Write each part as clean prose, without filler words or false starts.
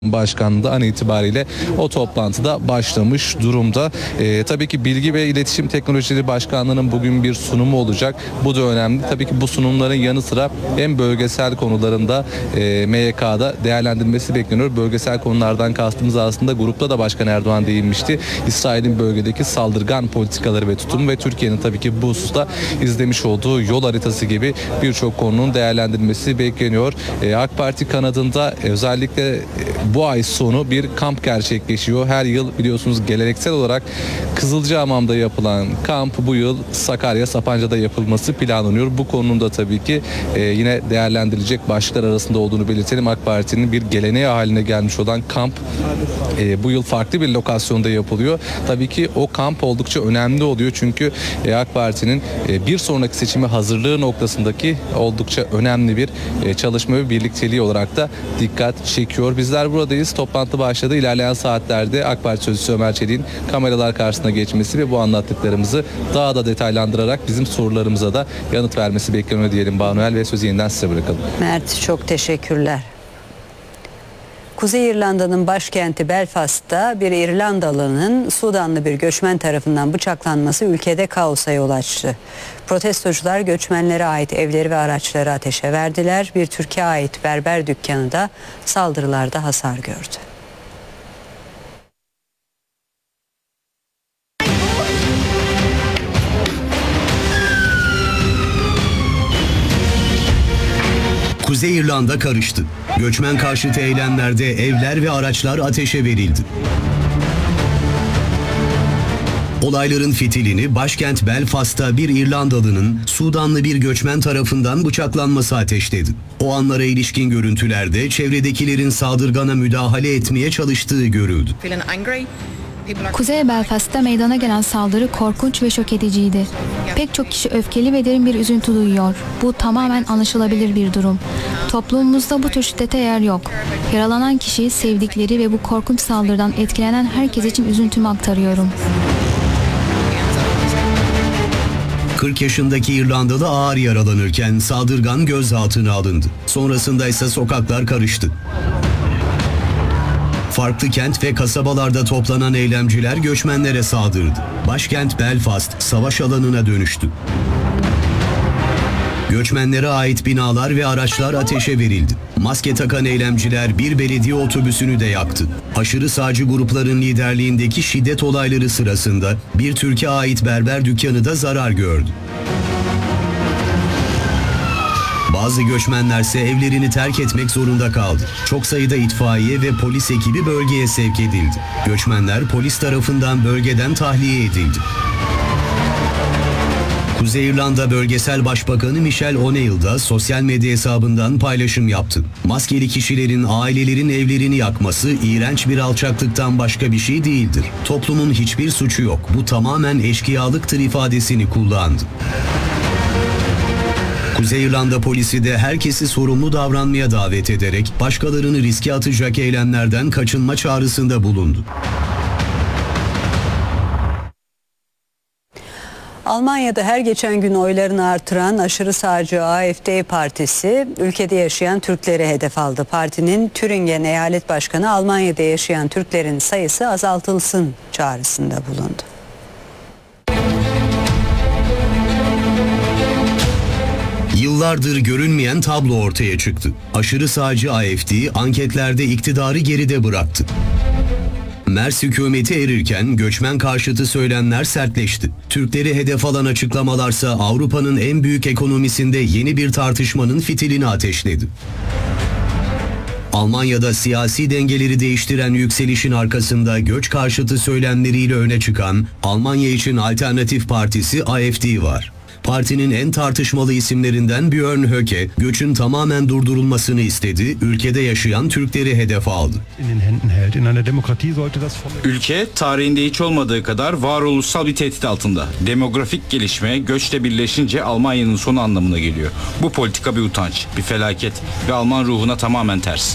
Başkanlığı an itibariyle o toplantıda başlamış durumda. Tabii ki Bilgi ve İletişim Teknolojileri Başkanlığı'nın bugün bir sunumu olacak. Bu da önemli. Tabii ki bu sunumların yanı sıra en bölgesel konularında MYK'da değerlendirilmesi bekleniyor. Bölgesel konulardan kastımız aslında grupta da Başkan Erdoğan değinmişti. İsrail'in bölgedeki saldırgan politikaları ve tutum ve Türkiye'nin tabii ki bu hususta izlemiş olduğu yol haritası gibi birçok konunun değerlendirilmesi bekleniyor. AK Parti kanadında özellikle bu ay sonu bir kamp gerçekleşiyor. Her yıl biliyorsunuz geleneksel olarak Kızılcahamam'da yapılan kamp bu yıl Sapanca'da yapılması planlanıyor. Bu konunun da tabii ki yine değerlendirilecek başlıklar arasında olduğunu belirtelim. AK Parti'nin bir geleneği haline gelmiş olan kamp bu yıl farklı bir lokasyonda yapılıyor. Tabii ki o kamp oldukça önemli oluyor. Çünkü AK Parti'nin bir sonraki seçime hazırlığı noktasındaki oldukça önemli bir çalışma ve birlikteliği olarak da dikkat çekiyor. Bizler buradayız. Toplantı başladı. İlerleyen saatlerde AK Parti Sözcüsü Ömer Çelik'in kameralar karşısına geçmesi ve bu anlattıklarımızı daha da detaylandırarak bizim sorularımıza da yanıt vermesi bekleniyor diyelim Banuel ve sözü yeniden size bırakalım. Mert, çok teşekkürler. Kuzey İrlanda'nın başkenti Belfast'ta bir İrlandalı'nın Sudanlı bir göçmen tarafından bıçaklanması ülkede kaosa yol açtı. Protestocular göçmenlere ait evleri ve araçları ateşe verdiler. Bir Türkiye ait berber dükkanı da saldırılarda hasar gördü. Kuzey İrlanda karıştı. Göçmen karşıtı eylemlerde evler ve araçlar ateşe verildi. Olayların fitilini başkent Belfast'ta bir İrlandalı'nın Sudanlı bir göçmen tarafından bıçaklanması ateşledi. O anlara ilişkin görüntülerde çevredekilerin saldırgana müdahale etmeye çalıştığı görüldü. Kuzey Belfast'ta meydana gelen saldırı korkunç ve şok ediciydi. Pek çok kişi öfkeli ve derin bir üzüntü duyuyor. Bu tamamen anlaşılabilir bir durum. Toplumumuzda bu tür şiddete yer yok. Yaralanan kişi, sevdikleri ve bu korkunç saldırıdan etkilenen herkes için üzüntümü aktarıyorum. 40 yaşındaki İrlandalı ağır yaralanırken saldırgan gözaltına alındı. Sonrasında ise sokaklar karıştı. Farklı kent ve kasabalarda toplanan eylemciler göçmenlere saldırdı. Başkent Belfast savaş alanına dönüştü. Göçmenlere ait binalar ve araçlar ateşe verildi. Maske takan eylemciler bir belediye otobüsünü de yaktı. Aşırı sağcı grupların liderliğindeki şiddet olayları sırasında bir Türkiye ait berber dükkanı da zarar gördü. Bazı göçmenlerse evlerini terk etmek zorunda kaldı. Çok sayıda itfaiye ve polis ekibi bölgeye sevk edildi. Göçmenler polis tarafından bölgeden tahliye edildi. Kuzey İrlanda Bölgesel Başbakanı Michelle O'Neill da sosyal medya hesabından paylaşım yaptı. Maskeli kişilerin ailelerin evlerini yakması iğrenç bir alçaklıktan başka bir şey değildir. Toplumun hiçbir suçu yok. Bu tamamen eşkıyalıktır ifadesini kullandı. Kuzey İrlanda polisi de herkesi sorumlu davranmaya davet ederek başkalarını riske atacak eylemlerden kaçınma çağrısında bulundu. Almanya'da her geçen gün oylarını artıran aşırı sağcı AfD partisi ülkede yaşayan Türkleri hedef aldı. Partinin Thüringen Eyalet Başkanı Almanya'da yaşayan Türklerin sayısı azaltılsın çağrısında bulundu. Yıllardır görünmeyen tablo ortaya çıktı. Aşırı sağcı AfD anketlerde iktidarı geride bıraktı. Merz hükümeti erirken göçmen karşıtı söylemler sertleşti. Türkleri hedef alan açıklamalarsa Avrupa'nın en büyük ekonomisinde yeni bir tartışmanın fitilini ateşledi. Almanya'da siyasi dengeleri değiştiren yükselişin arkasında göç karşıtı söylemleriyle öne çıkan Almanya için Alternatif Partisi AfD var. Partinin en tartışmalı isimlerinden Björn Höcke, göçün tamamen durdurulmasını istedi, ülkede yaşayan Türkleri hedef aldı. Ülke tarihinde hiç olmadığı kadar varoluşsal bir tehdit altında. Demografik gelişme göçle birleşince Almanya'nın sonu anlamına geliyor. Bu politika bir utanç, bir felaket ve Alman ruhuna tamamen ters.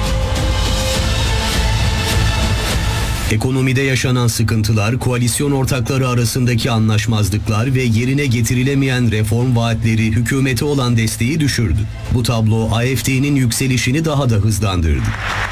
Ekonomide yaşanan sıkıntılar, koalisyon ortakları arasındaki anlaşmazlıklar ve yerine getirilemeyen reform vaatleri hükümete olan desteği düşürdü. Bu tablo AfD'nin yükselişini daha da hızlandırdı.